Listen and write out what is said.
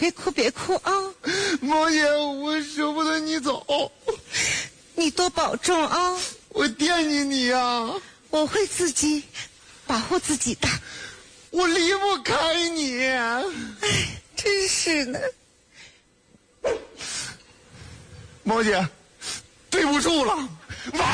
别哭别哭啊！ 毛姐，我舍不得你走， 你多保重啊！ 我惦记你呀， 我会自己保护自己的。 我离不开你。 哎，真是的。 毛姐，对不住了。